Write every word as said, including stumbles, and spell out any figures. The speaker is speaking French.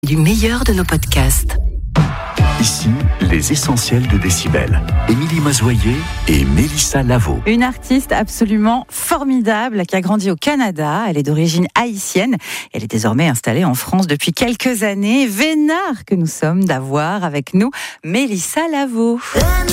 du meilleur de nos podcasts. Ici, les essentiels de Décibel. Émilie Mazoyer et Mélissa Lavo. Une artiste absolument formidable qui a grandi au Canada. Elle est d'origine haïtienne. Elle est désormais installée en France depuis quelques années. Vénard que nous sommes d'avoir avec nous Mélissa Lavo.